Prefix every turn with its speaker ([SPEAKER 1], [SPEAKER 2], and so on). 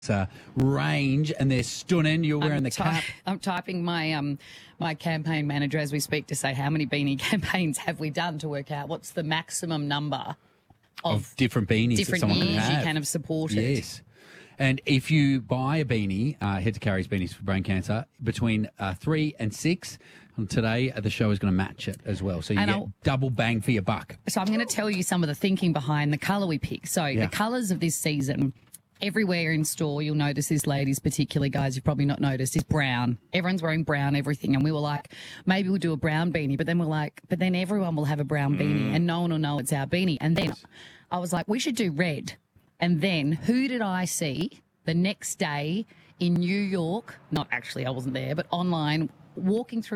[SPEAKER 1] range, and they're stunning. You're wearing the cap.
[SPEAKER 2] I'm typing my my campaign manager as we speak to say how many beanie campaigns have we done to work out what's the maximum number
[SPEAKER 1] of different beanies that
[SPEAKER 2] different
[SPEAKER 1] someone
[SPEAKER 2] years
[SPEAKER 1] can have.
[SPEAKER 2] you can have supported.
[SPEAKER 1] Yes. And if you buy a beanie, Head to Carry's Beanies for Brain Cancer, between 3 and 6, and today the show is going to match it as well. So you get double bang for your buck.
[SPEAKER 2] So I'm going to tell you some of the thinking behind the colour we picked. So the colours of this season, everywhere in store, you'll notice this, ladies, particularly guys, you've probably not noticed, is brown. Everyone's wearing brown, everything. And we were like, maybe we'll do a brown beanie. But then we're like, but then everyone will have a brown beanie and no one will know it's our beanie. And then I was like, we should do red. And then who did I see the next day in New York? Not actually, I wasn't there, but online, walking through